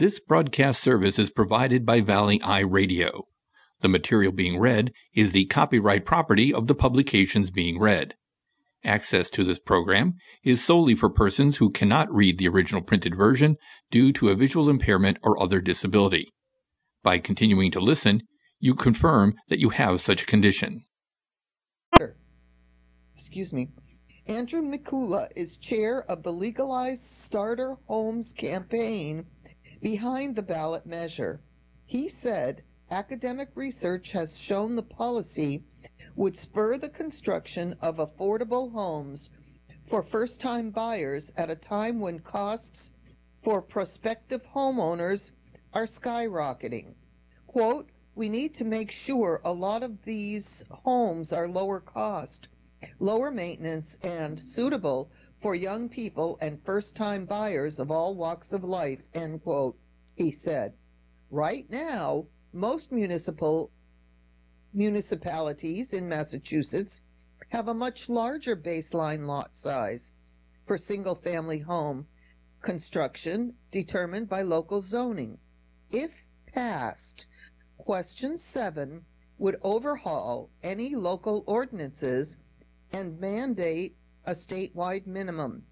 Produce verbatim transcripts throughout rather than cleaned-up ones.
This broadcast service is provided by Valley Eye Radio. The material being read is the copyright property of the publications being read. Access to this program is solely for persons who cannot read the original printed version due to a visual impairment or other disability. By continuing to listen, you confirm that you have such a condition. Excuse me. Andrew Mikula is chair of the Legalized Starter Homes campaign behind the ballot measure. He said academic research has shown the policy would spur the construction of affordable homes for first-time buyers at a time when costs for prospective homeowners are skyrocketing. Quote, "We need to make sure a lot of these homes are lower cost, lower maintenance, and suitable for young people and first-time buyers of all walks of life," end quote, he said. Right now, most municipal municipalities in Massachusetts have a much larger baseline lot size for single-family home construction determined by local zoning. If passed, Question seven would overhaul any local ordinances and mandate a statewide minimum.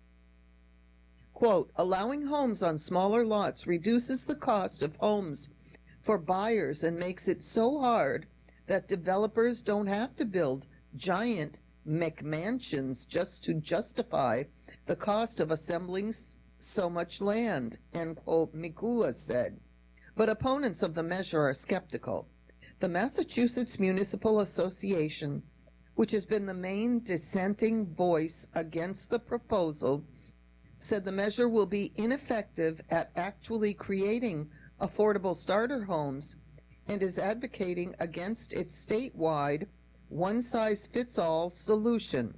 Quote, "Allowing homes on smaller lots reduces the cost of homes for buyers and makes it so hard that developers don't have to build giant McMansions just to justify the cost of assembling so much land," end quote, Mikula said. But opponents of the measure are skeptical. The Massachusetts Municipal Association, which has been the main dissenting voice against the proposal, said the measure will be ineffective at actually creating affordable starter homes and is advocating against its statewide one-size-fits-all solution.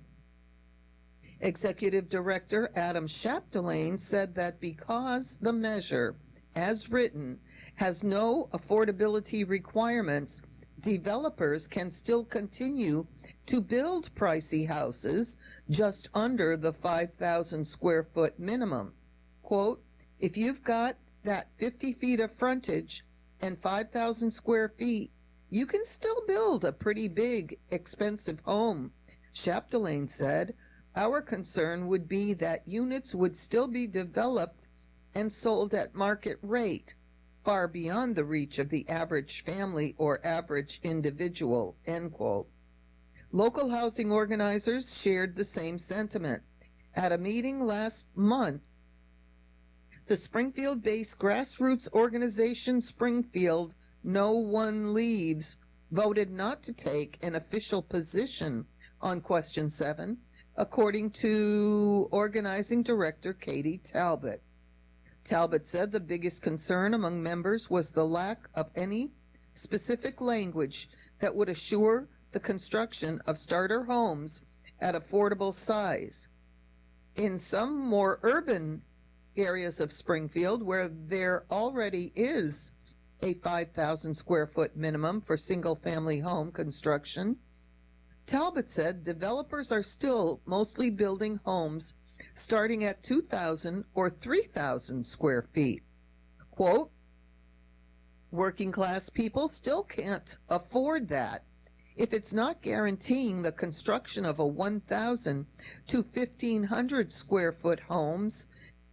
Executive Director Adam Chapdelaine said that because the measure, as written, has no affordability requirements, developers can still continue to build pricey houses just under the five thousand square foot minimum. Quote, "If you've got that fifty feet of frontage and five thousand square feet, you can still build a pretty big, expensive home," Chapdelaine said. "Our concern would be that units would still be developed and sold at market rate, far beyond the reach of the average family or average individual," end quote. Local housing organizers shared the same sentiment. At a meeting last month, the Springfield-based grassroots organization Springfield No One Leaves voted not to take an official position on Question seven, according to organizing director Katie Talbot. Talbot said the biggest concern among members was the lack of any specific language that would assure the construction of starter homes at affordable size. In some more urban areas of Springfield, where there already is a five thousand square foot minimum for single-family home construction, Talbot said developers are still mostly building homes starting at two thousand or three thousand square feet. Quote, "Working class people still can't afford that. If it's not guaranteeing the construction of a one thousand to fifteen hundred square foot homes,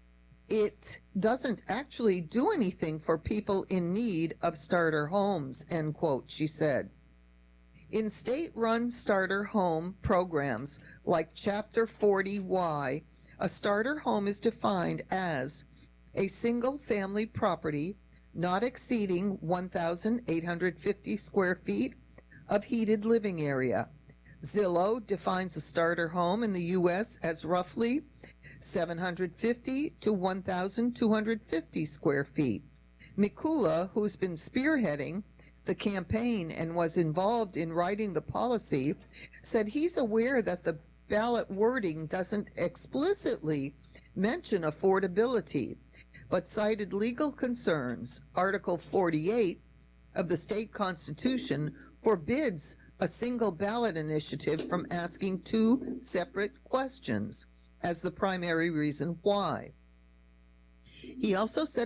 it doesn't actually do anything for people in need of starter homes," end quote, she said. In state-run starter home programs like Chapter forty Y, a starter home is defined as a single-family property not exceeding one thousand eight hundred fifty square feet of heated living area. Zillow defines a starter home in the U S as roughly seven hundred fifty to one thousand two hundred fifty square feet. Mikula, who's been spearheading the campaign and was involved in writing the policy, said he's aware that the ballot wording doesn't explicitly mention affordability, but cited legal concerns. Article forty-eight of the state constitution forbids a single ballot initiative from asking two separate questions as the primary reason why. He also said